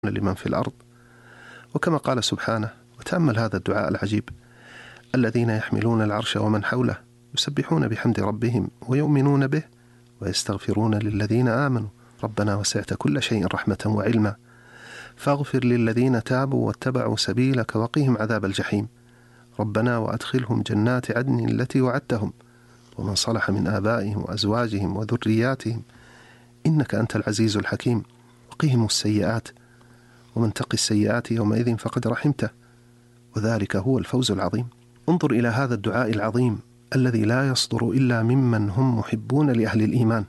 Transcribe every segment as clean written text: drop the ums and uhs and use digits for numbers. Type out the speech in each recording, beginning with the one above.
لمن في الأرض. وكما قال سبحانه، وتأمل هذا الدعاء العجيب: الذين يحملون العرش ومن حوله يسبحون بحمد ربهم ويؤمنون به ويستغفرون للذين آمنوا ربنا وسعت كل شيء رحمة وعلما فاغفر للذين تابوا واتبعوا سبيلك وقهم عذاب الجحيم ربنا وأدخلهم جنات عدن التي وعدتهم ومن صلح من آبائهم وأزواجهم وذرياتهم إنك أنت العزيز الحكيم وقهم السيئات ومن تقي السيئات يومئذ فقد رحمته وذلك هو الفوز العظيم. انظر إلى هذا الدعاء العظيم الذي لا يصدر إلا ممن هم محبون لأهل الإيمان.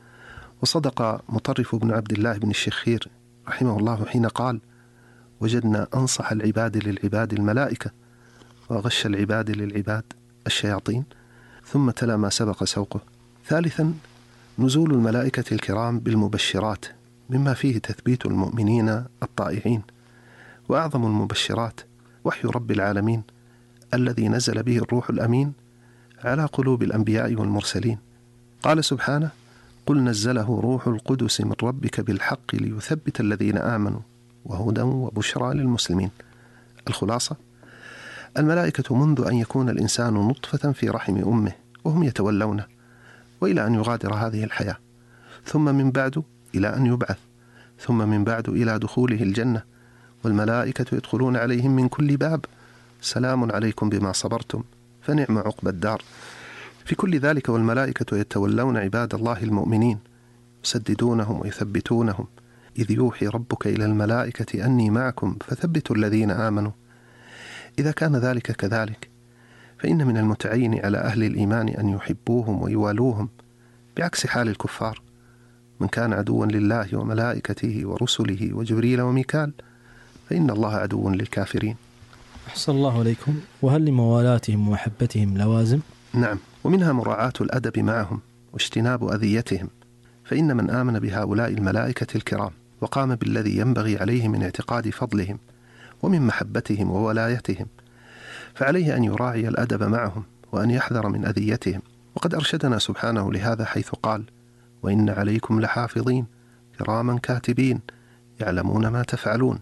وصدق مطرف بن عبد الله بن الشخير رحمه الله حين قال: وجدنا أنصح العباد للعباد الملائكة وغش العباد للعباد الشياطين. ثم تلا ما سبق سوقه. ثالثا، نزول الملائكة الكرام بالمبشرات مما فيه تثبيت المؤمنين الطائعين. وأعظم المبشرات وحي رب العالمين الذي نزل به الروح الأمين على قلوب الأنبياء والمرسلين. قال سبحانه: قل نزله روح القدس من ربك بالحق ليثبت الذين آمنوا وهدى وبشرى للمسلمين. الخلاصة: الملائكة منذ أن يكون الإنسان نطفة في رحم أمه وهم يتولونه وإلى أن يغادر هذه الحياة، ثم من بعد إلى أن يبعث، ثم من بعد إلى دخوله الجنة، والملائكة يدخلون عليهم من كل باب سلام عليكم بما صبرتم فنعم عقبى الدار. في كل ذلك والملائكة يتولون عباد الله المؤمنين يسددونهم ويثبتونهم، إذ يوحي ربك إلى الملائكة أني معكم فثبتوا الذين آمنوا. إذا كان ذلك كذلك فإن من المتعين على أهل الإيمان أن يحبوهم ويوالوهم، بعكس حال الكفار. من كان عدوا لله وملائكته ورسله وجبريل وميكال فإن الله عدو للكافرين. أحسن الله عليكم. وهل لموالاتهم ومحبتهم لوازم؟ نعم، ومنها مراعاة الأدب معهم واجتناب أذيتهم، فإن من آمن بهؤلاء الملائكة الكرام وقام بالذي ينبغي عليه من اعتقاد فضلهم ومن محبتهم وولايتهم فعليه أن يراعي الأدب معهم وأن يحذر من أذيتهم. وقد أرشدنا سبحانه لهذا حيث قال: وإن عليكم لحافظين كراما كاتبين يعلمون ما تفعلون.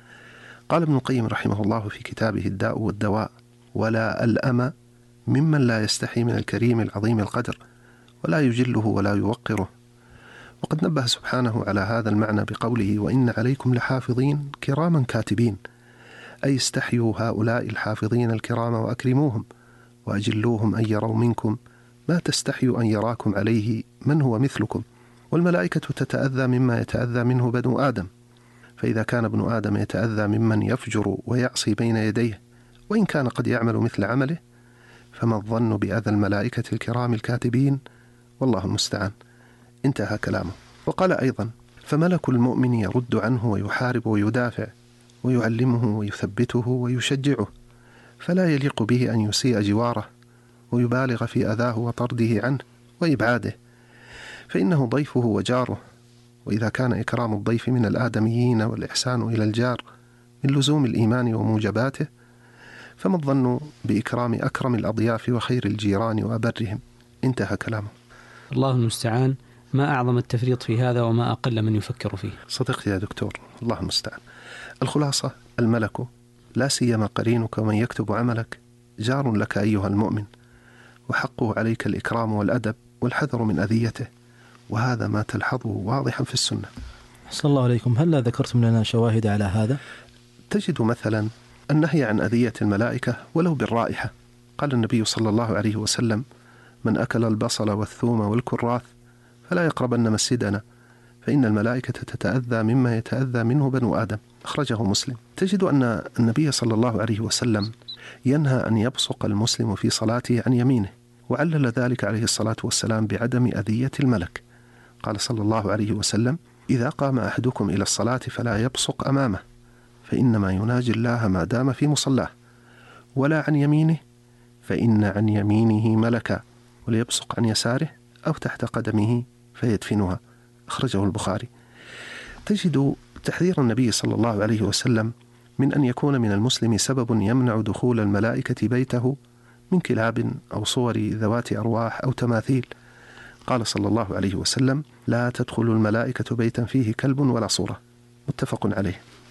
قال ابن القيم رحمه الله في كتابه الداء والدواء: ولا ألأم ممن لا يستحي من الكريم العظيم القدر ولا يجله ولا يوقره. وقد نبه سبحانه على هذا المعنى بقوله: وإن عليكم لحافظين كراما كاتبين، أي استحيوا هؤلاء الحافظين الكرام وأكرموهم وأجلوهم أن يروا منكم ما تستحيوا أن يراكم عليه من هو مثلكم. والملائكة تتأذى مما يتأذى منه بنو آدم، فإذا كان ابن آدم يتأذى ممن يفجر ويعصي بين يديه وإن كان قد يعمل مثل عمله، فما الظن بأذى الملائكة الكرام الكاتبين؟ والله المستعان. انتهى كلامه. وقال أيضا: فملك المؤمن يرد عنه ويحارب ويدافع ويعلمه ويثبته ويشجعه، فلا يليق به أن يسيء جواره ويبالغ في أذاه وطرده عنه وإبعاده، فإنه ضيفه وجاره. وإذا كان إكرام الضيف من الآدميين والإحسان إلى الجار من لزوم الإيمان وموجباته، فما الظن بإكرام أكرم الأضياف وخير الجيران وأبرهم؟ انتهى كلامه. الله المستعان. ما أعظم التفريط في هذا وما أقل من يفكر فيه. صدقت يا دكتور، الله المستعان. الخلاصة: الملك لا سيما قرينك ومن يكتب عملك جار لك أيها المؤمن، وحقه عليك الإكرام والأدب والحذر من أذيته، وهذا ما تلحظه واضحا في السنة. أحسن الله عليكم. هل لا ذكرتم لنا شواهد على هذا؟ تجد مثلا النهي عن أذية الملائكة ولو بالرائحة. قال النبي صلى الله عليه وسلم: من أكل البصل والثوم والكراث فلا يقربن مسجدنا فإن الملائكة تتأذى مما يتأذى منه بنو آدم. أخرجه مسلم. تجد أن النبي صلى الله عليه وسلم ينهى أن يبصق المسلم في صلاته عن يمينه، وعلل ذلك عليه الصلاة والسلام بعدم أذية الملك. قال صلى الله عليه وسلم: إذا قام أحدكم إلى الصلاة فلا يبصق أمامه فإنما يناجي الله ما دام في مصلاه، ولا عن يمينه فإن عن يمينه ملكا، وليبصق عن يساره أو تحت قدمه فيدفنها. أخرجه البخاري. تجد تحذير النبي صلى الله عليه وسلم من أن يكون من المسلم سبب يمنع دخول الملائكة بيته من كلاب أو صور ذوات أرواح أو تماثيل. قال صلى الله عليه وسلم: لا تدخل الملائكة بيتا فيه كلب ولا صورة. متفق عليه.